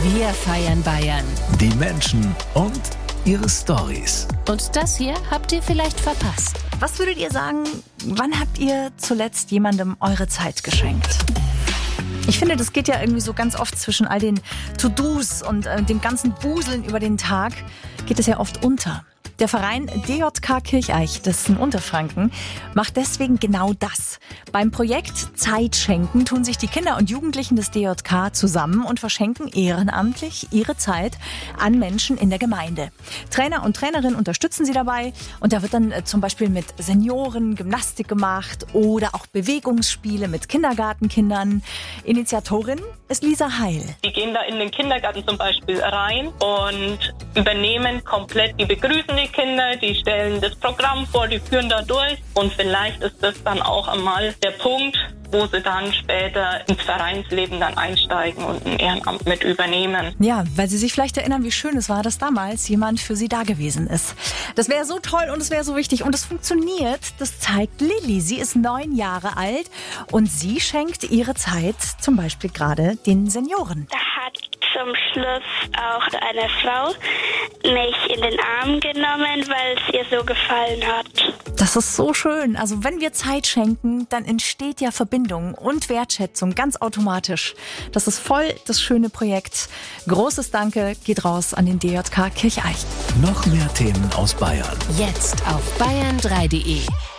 Wir feiern Bayern. Die Menschen und ihre Storys. Und das hier habt ihr vielleicht verpasst. Was würdet ihr sagen, wann habt ihr zuletzt jemandem eure Zeit geschenkt? Ich finde, das geht ja irgendwie so ganz oft zwischen all den To-Dos und dem ganzen Buseln über den Tag, geht es ja oft unter. Der Verein DJK Kircheich, das ist in Unterfranken, macht deswegen genau das. Beim Projekt Zeit schenken tun sich die Kinder und Jugendlichen des DJK zusammen und verschenken ehrenamtlich ihre Zeit an Menschen in der Gemeinde. Trainer und Trainerinnen unterstützen sie dabei und da wird dann zum Beispiel mit Senioren Gymnastik gemacht oder auch Bewegungsspiele mit Kindergartenkindern. Initiatorin ist Lisa Heil. Die gehen da in den Kindergarten zum Beispiel rein und übernehmen komplett die begrüßende Kinder, die stellen das Programm vor, die führen da durch und vielleicht ist das dann auch einmal der Punkt, wo sie dann später ins Vereinsleben dann einsteigen und ein Ehrenamt mit übernehmen. Ja, weil sie sich vielleicht erinnern, wie schön es war, dass damals jemand für sie da gewesen ist. Das wäre so toll und es wäre so wichtig und es funktioniert. Das zeigt Lilly. Sie ist 9 Jahre alt und sie schenkt ihre Zeit zum Beispiel gerade den Senioren. Da hat zum Schluss auch eine Frau mich in den Arm genommen, weil es ihr so gefallen hat. Das ist so schön. Also wenn wir Zeit schenken, dann entsteht ja Verbindung und Wertschätzung ganz automatisch. Das ist voll das schöne Projekt. Großes Danke geht raus an den DJK Kircheich. Noch mehr Themen aus Bayern. Jetzt auf bayern3.de.